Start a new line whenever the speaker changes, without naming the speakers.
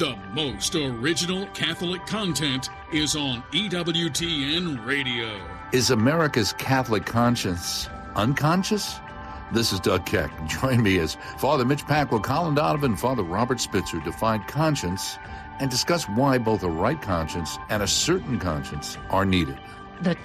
The most original Catholic content is on EWTN Radio.
Is America's Catholic conscience unconscious? This is Doug Keck. Join me as Father Mitch Pacwa, Colin Donovan, and Father Robert Spitzer define conscience and discuss why both a right conscience and a certain conscience are needed.